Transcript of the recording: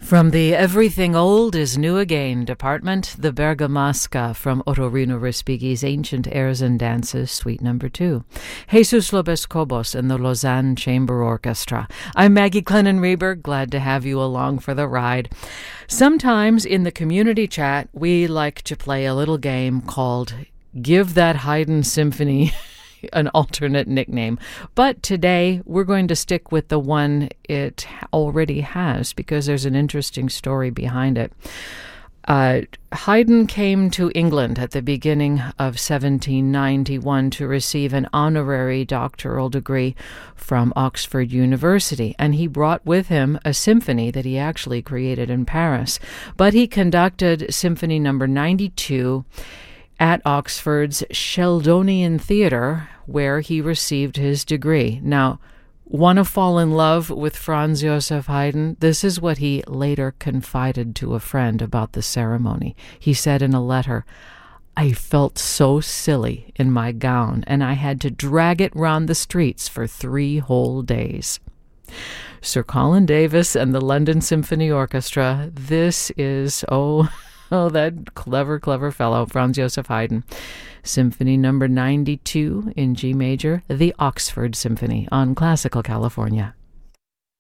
From the Everything Old is New Again department, the Bergamasca from Otorino Respighi's Ancient Airs and Dances, Suite No. 2. Jesus Lopez Cobos and the Lausanne Chamber Orchestra. I'm Maggie Clennon-Reber, glad to have you along for the ride. Sometimes in the community chat, we like to play a little game called Give That Haydn Symphony an alternate nickname. But today we're going to stick with the one it already has because there's an interesting story behind it. Haydn came to England at the beginning of 1791 to receive an honorary doctoral degree from Oxford University, and he brought with him a symphony that he actually created in Paris. But he conducted Symphony No. 92 at Oxford's Sheldonian Theatre, where he received his degree. Now, want to fall in love with Franz Joseph Haydn? This is what he later confided to a friend about the ceremony. He said in a letter, "I felt so silly in my gown, and I had to drag it round the streets for 3 whole days." Sir Colin Davis and the London Symphony Orchestra, this is, that clever fellow, Franz Joseph Haydn. Symphony No. 92 in G major, the Oxford Symphony on Classical California.